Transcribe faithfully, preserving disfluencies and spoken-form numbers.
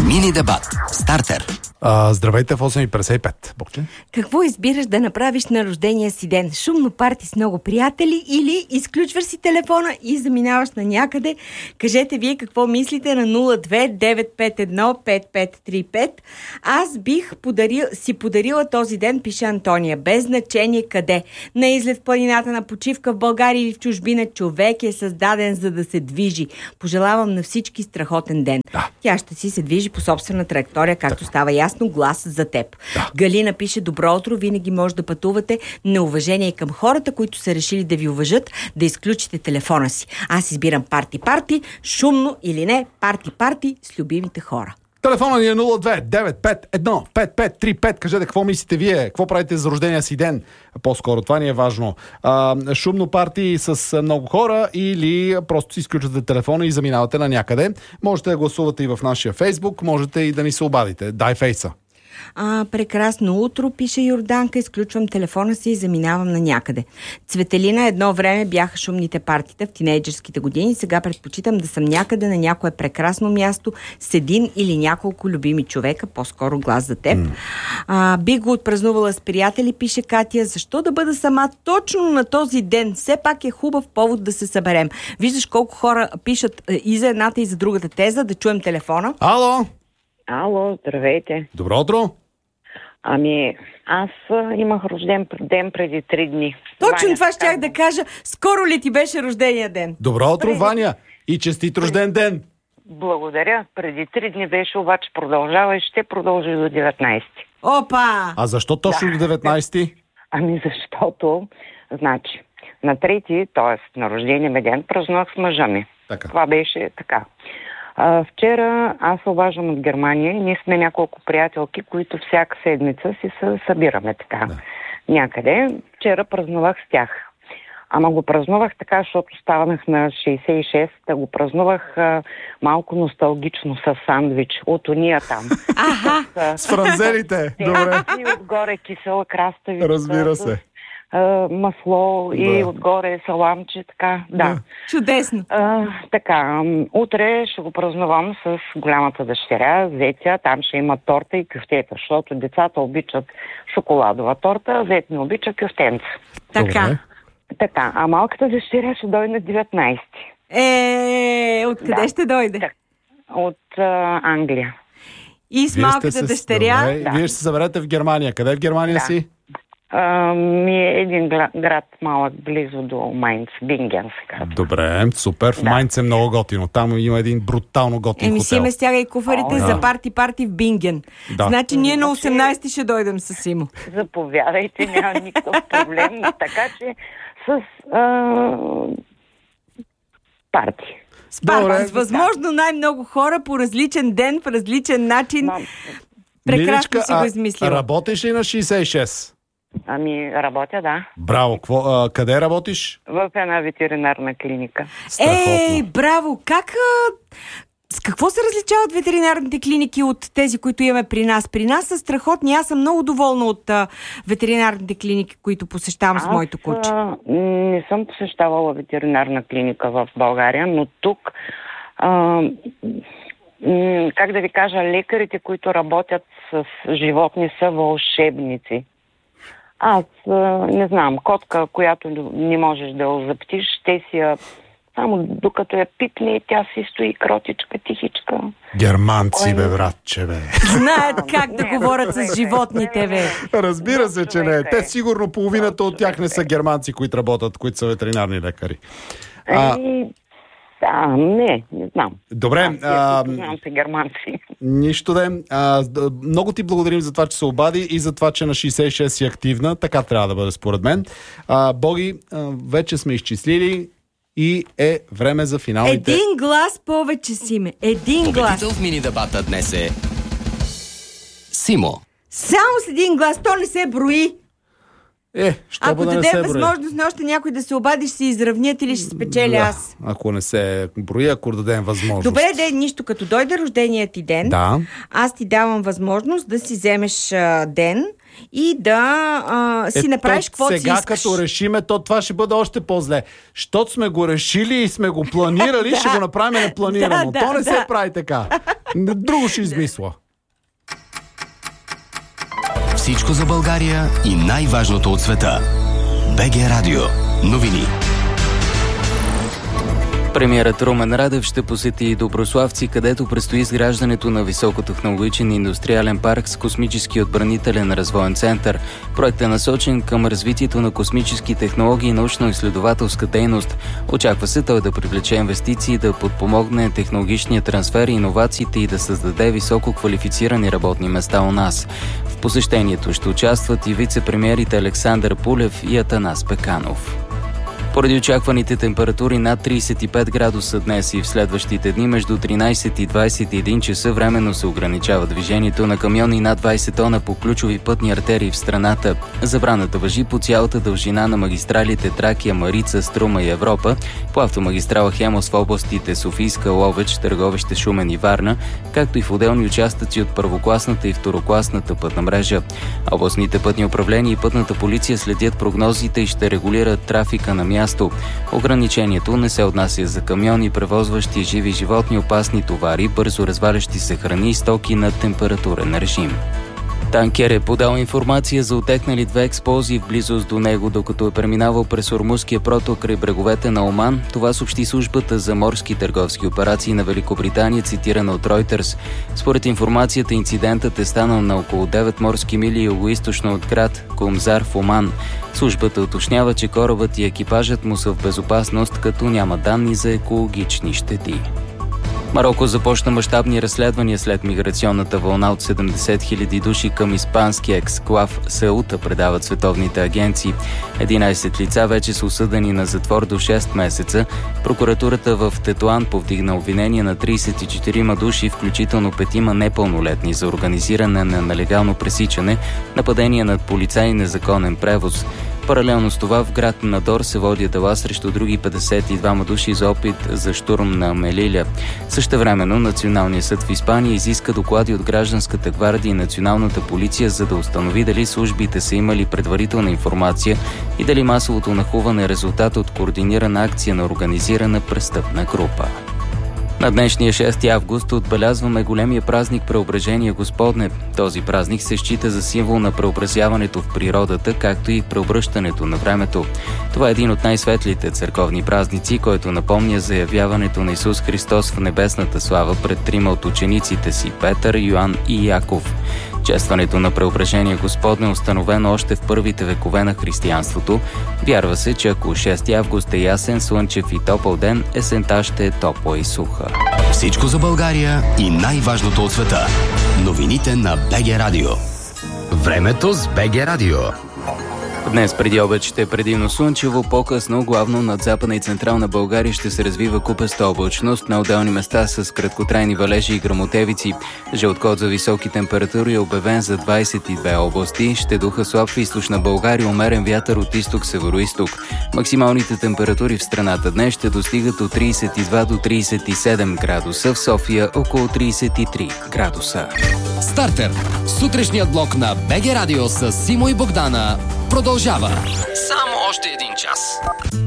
Мини дебат. Стартер. А, здравейте в осем и петдесет и пет. Бокче? Какво избираш да направиш на рождения си ден? Шумно парти с много приятели или изключваш си телефона и заминаваш на някъде? Кажете вие какво мислите на нула две девет пет едно пет пет три пет. Аз бих подарил, си подарила този ден, пише Антония, без значение къде. На излет в планината, на почивка в България или в чужбина, човек е създаден за да се движи. Пожелавам на всички страхотен ден. Да. Тя ще си се движи по собствена траектория, както става ясно, глас за теб. Да. Галина пише: добро утро, винаги може да пътувате. Неуважение към хората, които са решили да ви уважат, да изключите телефона си. Аз избирам парти-парти, шумно или не, парти-парти с любимите хора. Телефона ни е нула две девет пет едно пет пет три пет. Кажете какво мислите вие, какво правите за рождения си ден. По-скоро това ни е важно. А, шумно парти с много хора или просто си изключвате телефона и заминавате на някъде. Можете да гласувате и в нашия Фейсбук, можете и да ни се обадите. Дай фейса. А, прекрасно утро, пише Йорданка, изключвам телефона си и заминавам на някъде. Цветелина, едно време бяха шумните партита в тинейджърските години, сега предпочитам да съм някъде на някое прекрасно място с един или няколко любими човека, по-скоро глас за теб. Mm. А, би го отпразнувала с приятели, пише Катя, защо да бъда сама точно на този ден? Все пак е хубав повод да се съберем. Виждаш колко хора пишат и за едната и за другата теза, да чуем телефона. Ало! Ало, здравейте. Добро утро! Ами, аз а, имах рожден ден преди три дни. Точно Ваня, това щях да кажа. Скоро ли ти беше рождения ден? Добро утро, Ваня! И честит рожден ден! Благодаря. Преди три дни беше, обаче продължава и ще продължи до деветнайсети. Опа! А защо точно до деветнайсети? Ами защото, значи, на трети, т.е. на рождения ми ден, празнувах с мъжа ми. Така. Това беше така. А, вчера аз се обаждам от Германия и ние сме няколко приятелки, които всяка седмица си се събираме така Да. някъде. Вчера празнувах с тях. Ама го празнувах така, защото ставах на шейсет и шест, да го празнувах а, малко носталгично с сандвич от уния там. Аха! С франзелите! Добре. И отгоре кисела краставица. Разбира се. А, масло и Да. отгоре саламче, така, да. Чудесно! А, така, м, утре ще го празнувам с голямата дъщеря, зетя, там ще има торта и кюфтета, защото децата обичат шоколадова торта, а зет не обича кюфтенца. Така. Добре. Така, а малката дъщеря ще дойде на деветнайсети Е, откъде Да. ще дойде? Так. от а, Англия. И с Вие малката сте с- дъщеря. Добре. Да. Вие ще се съберете в Германия. Къде в Германия Да. си? А, ми е един гла- град малък, близо до Майнц, Бинген се казва. Добре, супер. В Да. Майнц е много готино. Там има един брутално готин Еми хотел. си ме стягай куфарите О, за да. парти-парти в Бинген. Да. Значи ние на Значи- осемнайсети ще дойдем с Симо. Заповядайте, няма никакъв проблем. Така че с а, парти. С парти, Добре. с възможно най-много хора по различен ден, в различен начин. Мам, Прекрасно Миличка, си го а измислила. работиш ли на шейсет и шест? ами, работя, да, Браво. Какво, а, къде работиш? в една ветеринарна клиника. Ей, браво! Как... а, С какво се различават ветеринарните клиники от тези, които имаме при нас? При нас са страхотни. Аз съм много доволна от а, ветеринарните клиники, които посещавам с моето куче. а, не съм посещавала ветеринарна клиника в България, но тук, а, м, как да ви кажа, лекарите, които работят с животни, са вълшебници. Аз а, не знам, котка, която не можеш да я заптиш, те си я само докато я пипне, тя си стои кротичка, тихичка. Германци, Ой, бе, братче, бе. Знаят как да Не, говорят човек, с животните, бе. Разбира се, че не. човек е. Те сигурно половината от тях не са германци, които работят, които са ветеринарни лекари. А, Еми, да, не, не знам. добре, а, Знам се германци. нищо да е. А, д- много ти благодарим за това, че се обади и за това, че на шейсет и шест си активна. Така трябва да бъде според мен. А, Боги, а, вече сме изчислили и е време за финалните. Един глас повече си ме. Един глас. Победител в мини дебата днес е Симо. Само с един глас. То не се брои. Е, що Ако бъде да не даде се брои? възможност на още някой да се обади, ще се изравнят или ще спечеля Да, аз. ако не се брои, ако дадем възможност. Добре, де, нищо. Като дойде рожденият ти ден, Да. аз ти давам възможност да си вземеш а, ден и да а, си Е, направиш то каквото си сега, искаш. като решиме, то това ще бъде още по-зле. Щото сме го решили и сме го планирали, Да. ще го направим непланирано. Да, То да, не се да. прави така. Друго ще измисля. Всичко за България и най-важното от света. БГ Радио. Новини. Премиерът Румен Радев ще посети Доброславци, където предстои изграждането на високотехнологичен индустриален парк с космически отбранителен развоен център. Проектът е насочен към развитието на космически технологии и научно-изследователска дейност. Очаква се той да привлече инвестиции, да подпомогне технологичния трансфер и иновациите и да създаде високо квалифицирани работни места у нас. В посещението ще участват и вице-премиерите Александър Пулев и Атанас Пеканов. Поради очакваните температури над трийсет и пет градуса днес и в следващите дни между тринайсет и двайсет и един часа временно се ограничава движението на камиони над двайсет тона по ключови пътни артерии в страната. Забраната важи по цялата дължина на магистралите Тракия, Марица, Струма и Европа, по автомагистрала Хемос в областите Софийска, Ловеч, Търговище, Шумен и Варна, както и в отделни участъци от първокласната и второкласната пътна мрежа. Областните пътни управления и пътната полиция следят прогнозите и ще регулират трафика на място. Ограничението не се отнася за камиони, превозващи живи животни, опасни товари, бързо развалящи се храни и стоки на температурен режим. Танкер е подал информация за отекнали две експлозии в близост до него, докато е преминавал през Ормузския проток край бреговете на Оман. Това съобщи службата за морски търговски операции на Великобритания, цитирана от Reuters. Според информацията, инцидентът е станал на около девет морски мили югоизточно от град Кумзар в Оман. Службата уточнява, че корабът и екипажът му са в безопасност, като няма данни за екологични щети. Мароко започна мащабни разследвания след миграционната вълна от седемдесет хиляди души към испанския ексклав Сеута, предават световните агенции. единайсет лица вече са осъдени на затвор до шест месеца. Прокуратурата в Тетуан повдигна обвинения на трийсет и четирима души, включително петима непълнолетни, за организиране на нелегално пресичане, нападения над полицаи и незаконен превоз. Паралелно с това в град Надор се води дела срещу други петдесет и двама души за опит за щурм на Мелиля. Същевременно Националният съд в Испания изиска доклади от Гражданската гвардия и Националната полиция, за да установи дали службите са имали предварителна информация и дали масовото нахлуване е резултат от координирана акция на организирана престъпна група. На днешния шести август отбелязваме големия празник Преображение Господне. Този празник се счита за символ на преобразяването в природата, както и преобръщането на времето. Това е един от най-светлите църковни празници, който напомня за явяването на Исус Христос в небесната слава пред трима от учениците си – Петър, Йоан и Яков. Честването на Преображение Господне е установено още в първите векове на християнството. Вярва се, че ако шести август е ясен, слънчев и топъл ден, есента ще е топла и суха. Всичко за България и най-важното от света. Новините на БГ Радио. Времето с БГ Радио. Днес преди обед ще е предимно слънчево, по-късно, главно над Западна и Централна България ще се развива купеста облачност, на отделни места с краткотрайни валежи и гръмотевици. Жълт код за високи температури е обявен за двайсет и две области. Ще духа слаб в източна България, умерен вятър от изток-североизток. Максималните температури в страната днес ще достигат от трийсет и два до трийсет и седем градуса, в София около трийсет и три градуса. Стартер. Сутрешният блок на БГ Радио с Симо и Богдана продължава. Само още един час.